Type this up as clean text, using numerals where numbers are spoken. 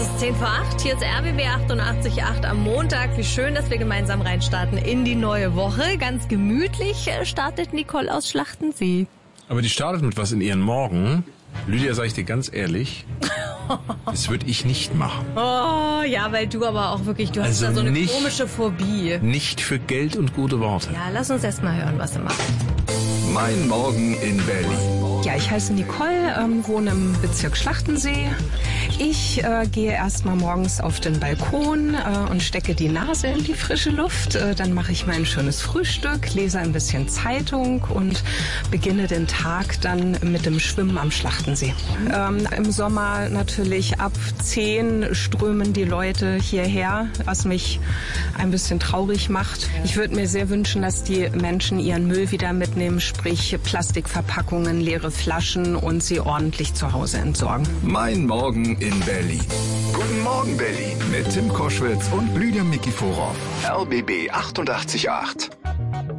ist 7:10. Hier ist RBB 88.8 am Montag. Wie schön, dass wir gemeinsam reinstarten in die neue Woche. Ganz gemütlich startet Nicole aus Schlachtensee. Aber die startet mit was in ihren Morgen. Lydia, sag ich dir ganz ehrlich, das würde ich nicht machen. Oh, ja, weil du aber auch wirklich, du hast da so eine komische Phobie. Nicht für Geld und gute Worte. Ja, lass uns erst mal hören, was er macht. Mein Morgen in Berlin. Ja, ich heiße Nicole, wohne im Bezirk Schlachtensee. Ich gehe erstmal morgens auf den Balkon und stecke die Nase in die frische Luft. Dann mache ich mein schönes Frühstück, lese ein bisschen Zeitung und beginne den Tag dann mit dem Schwimmen am Schlachtensee. Im Sommer natürlich ab 10 strömen die Leute hierher, was mich ein bisschen traurig macht. Ich würde mir sehr wünschen, dass die Menschen ihren Müll wieder mitnehmen, sprich Plastikverpackungen, leere Flaschen und sie ordentlich zu Hause entsorgen. Mein Morgen in Berlin. Guten Morgen Berlin mit Tim Koschwitz und Lydia Mikiforov. RBB 88.8.